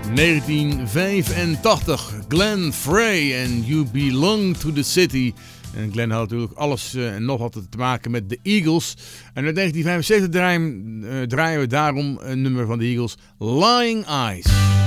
1985, Glenn Frey en You Belong to the City. En Glenn had natuurlijk alles en nog wat te maken met de Eagles. En uit 1975 draaien we daarom een nummer van de Eagles, Lying Eyes.